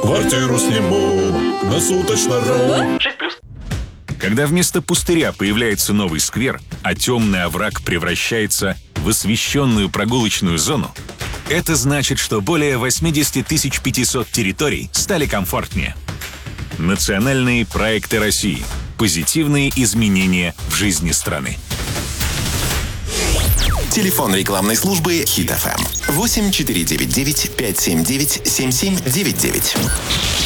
Квартиру сниму на суточно. Когда вместо пустыря появляется новый сквер, а темный овраг превращается в освещенную прогулочную зону, это значит, что более 80 500 территорий стали комфортнее. Национальные проекты России. Позитивные изменения в жизни страны. Телефон рекламной службы Хит FM 8499 579 7799.